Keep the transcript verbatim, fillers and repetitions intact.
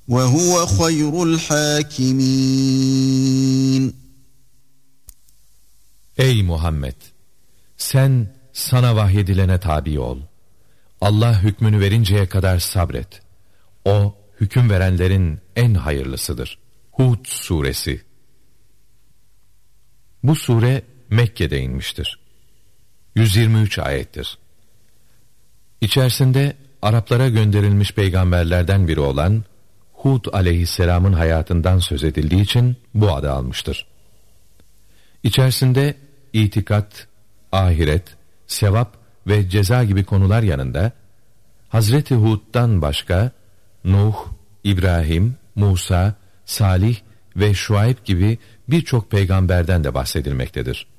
وَهُوَ خَيْرُ الْحَاكِمِينَ. Ey Muhammed! Sen sana vahyedilene tabi ol. Allah hükmünü verinceye kadar sabret. O, hüküm verenlerin en hayırlısıdır. Hud suresi. Bu sure Mekke'de inmiştir. yüz yirmi üç ayettir. İçerisinde Araplara gönderilmiş peygamberlerden biri olan Hud aleyhisselamın hayatından söz edildiği için bu adı almıştır. İçerisinde itikat, ahiret, sevap ve ceza gibi konular yanında Hazreti Hud'dan başka Nuh, İbrahim, Musa, Salih ve Şuayb gibi birçok peygamberden de bahsedilmektedir.